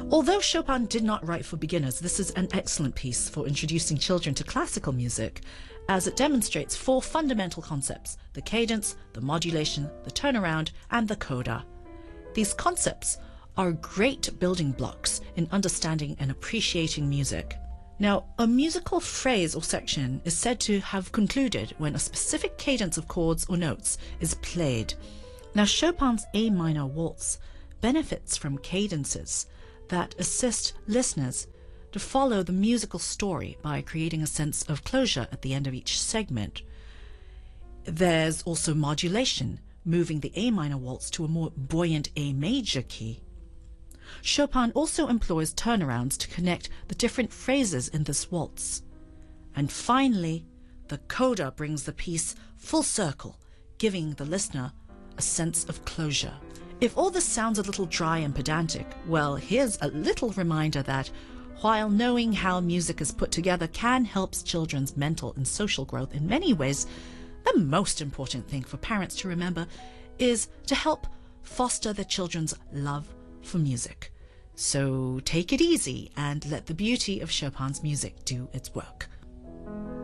Although Chopin did not write for beginners, this is an excellent piece for introducing children to classical music, as it demonstrates four fundamental concepts: the cadence, the modulation, the turnaround, and the coda. These concepts are great building blocks in understanding and appreciating music. Now, a musical phrase or section is said to have concluded when a specific cadence of chords or notes is played. Now, Chopin's A minor waltz benefits from cadences that assist listeners to follow the musical story by creating a sense of closure at the end of each segment. There's also modulation, moving the A minor waltz to a more buoyant A major key. Chopin also employs turnarounds to connect the different phrases in this waltz. And finally, the coda brings the piece full circle, giving the listener a sense of closure. If all this sounds a little dry and pedantic, well, here's a little reminder that while knowing how music is put together can help children's mental and social growth in many ways, the most important thing for parents to remember is to help foster their children's love for music. So take it easy and let the beauty of Chopin's music do its work.